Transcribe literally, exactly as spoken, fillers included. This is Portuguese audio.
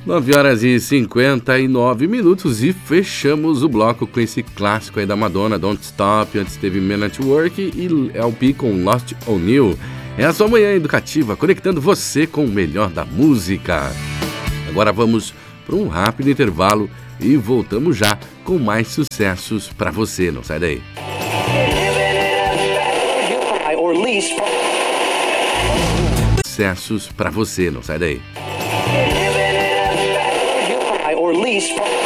nove horas e cinquenta e nove minutos e fechamos o bloco com esse clássico aí da Madonna, Don't Stop. Antes teve Men at Work e L P com Lost on You. É a sua manhã educativa, conectando você com o melhor da música. Agora vamos para um rápido intervalo e voltamos já com mais sucessos para você. Não sai daí. Sucessos para você. Não sai daí. Or lease